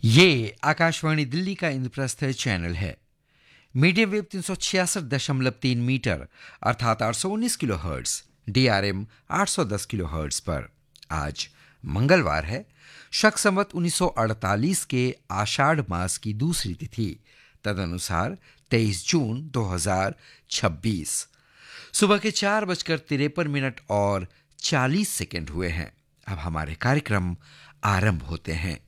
ये आकाशवाणी दिल्ली का इंद्रप्रस्थ चैनल है। मीडियम वेव 366.3 मीटर अर्थात 819 kilo hertz, DRM 810 kilo hertz पर आज मंगलवार है। शक संवत 1948 के आषाढ़ मास की दूसरी तिथि, तदनुसार 23 जून 2026। सुबह के 4:53 और 40 सेकंड हुए हैं। अब हमारे कार्यक्रम आरंभ होते हैं।